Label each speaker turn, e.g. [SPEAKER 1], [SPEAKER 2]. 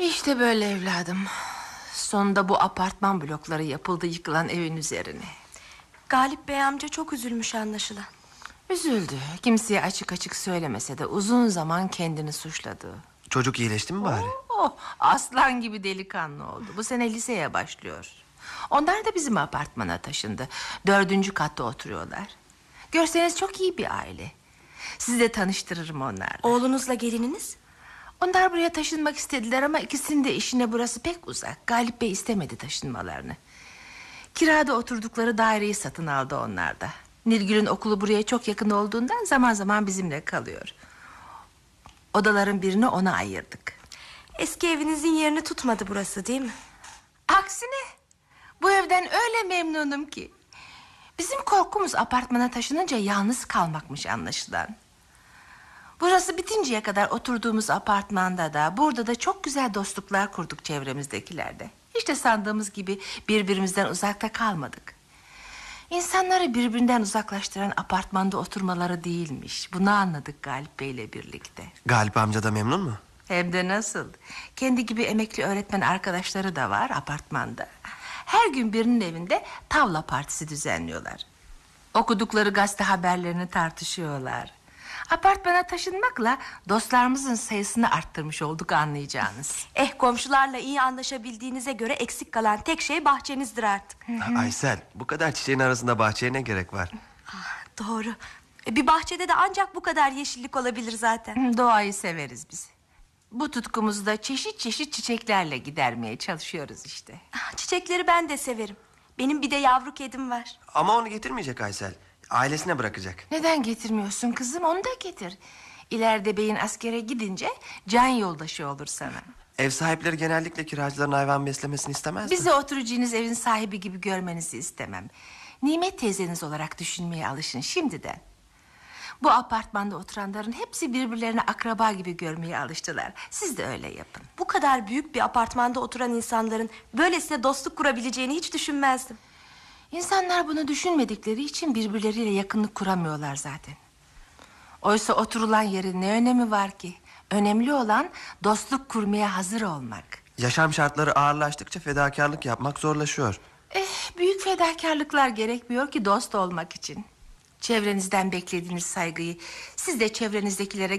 [SPEAKER 1] İşte böyle evladım. Sonunda bu apartman blokları yapıldı yıkılan evin üzerine.
[SPEAKER 2] Galip Bey amca çok üzülmüş anlaşılan.
[SPEAKER 1] Üzüldü. Kimseye açık açık söylemese de uzun zaman kendini suçladı.
[SPEAKER 3] Çocuk iyileşti mi bari?
[SPEAKER 1] Aslan gibi delikanlı oldu. Bu sene liseye başlıyor. Onlar da bizim apartmana taşındı. 4. katta oturuyorlar. Görseniz çok iyi bir aile. Sizi de tanıştırırım onlarla.
[SPEAKER 2] Oğlunuzla gelininiz?
[SPEAKER 1] Onlar buraya taşınmak istediler ama ikisinin de işine burası pek uzak. Galip Bey istemedi taşınmalarını. Kirada oturdukları daireyi satın aldı onlar da. Nilgül'ün okulu buraya çok yakın olduğundan zaman zaman bizimle kalıyor. Odaların birini ona ayırdık.
[SPEAKER 2] Eski evinizin yerini tutmadı burası değil mi?
[SPEAKER 1] Aksine bu evden öyle memnunum ki. Bizim korkumuz apartmana taşınınca yalnız kalmakmış anlaşılan. Burası bitinceye kadar oturduğumuz apartmanda da burada da çok güzel dostluklar kurduk çevremizdekilerde. Hiç de sandığımız gibi birbirimizden uzakta kalmadık. İnsanları birbirinden uzaklaştıran apartmanda oturmaları değilmiş. Bunu anladık Galip Bey'le birlikte.
[SPEAKER 3] Galip amca da memnun mu?
[SPEAKER 1] Hem de nasıl. Kendi gibi emekli öğretmen arkadaşları da var apartmanda. Her gün birinin evinde tavla partisi düzenliyorlar. Okudukları gazete haberlerini tartışıyorlar. Apartmana taşınmakla dostlarımızın sayısını arttırmış olduk anlayacağınız.
[SPEAKER 2] Komşularla iyi anlaşabildiğinize göre eksik kalan tek şey bahçenizdir artık.
[SPEAKER 3] Aysel, bu kadar çiçeğin arasında bahçeye ne gerek var?
[SPEAKER 2] Doğru. Bir bahçede de ancak bu kadar yeşillik olabilir zaten.
[SPEAKER 1] Doğayı severiz biz. Bu tutkumuzu da çeşit çeşit çiçeklerle gidermeye çalışıyoruz işte.
[SPEAKER 2] Çiçekleri ben de severim. Benim bir de yavru kedim var.
[SPEAKER 3] Ama onu getirmeyecek Aysel. Ailesine bırakacak.
[SPEAKER 1] Neden getirmiyorsun kızım? Onu da getir. İleride beyin askere gidince can yoldaşı olur sana.
[SPEAKER 3] Ev sahipleri genellikle kiracıların hayvan beslemesini istemez mi?
[SPEAKER 1] Bizi oturucunuz evin sahibi gibi görmenizi istemem. Nimet teyzeniz olarak düşünmeye alışın şimdiden. Bu apartmanda oturanların hepsi birbirlerine akraba gibi görmeye alıştılar. Siz de öyle yapın.
[SPEAKER 2] Bu kadar büyük bir apartmanda oturan insanların böylesine dostluk kurabileceğini hiç düşünmezdim.
[SPEAKER 1] İnsanlar bunu düşünmedikleri için birbirleriyle yakınlık kuramıyorlar zaten. Oysa oturulan yerin ne önemi var ki? Önemli olan dostluk kurmaya hazır olmak.
[SPEAKER 3] Yaşam şartları ağırlaştıkça fedakarlık yapmak zorlaşıyor.
[SPEAKER 1] Büyük fedakarlıklar gerekmiyor ki dost olmak için. Çevrenizden beklediğiniz saygıyı siz de çevrenizdekilere